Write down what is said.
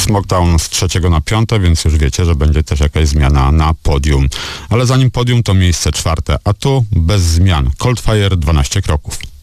Smokedown z 3 na 5, więc już wiecie, że będzie też jakaś zmiana na podium. Ale zanim podium, to miejsce 4, a tu bez zmian. Coldfire 12 kroków.